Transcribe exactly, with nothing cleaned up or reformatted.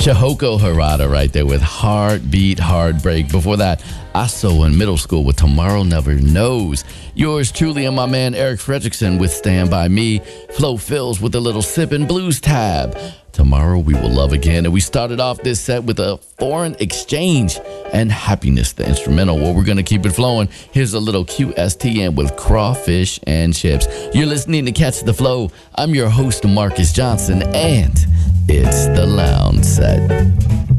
Chihoko Harada right there with Heartbeat Heartbreak. Before that, Aso in middle school with Tomorrow Never Knows. Yours truly and my man Eric Fredrickson with Stand By Me. Flo Fills with a little Sippin' Blues tab. Tomorrow we will love again. And we started off this set with a Foreign Exchange and Happiness, the instrumental. Well, we're going to keep it flowing. Here's a little Q S T N with Crawfish and Chips. You're listening to Catch the Flow. I'm your host, Marcus Johnson, and it's the Lounge Set.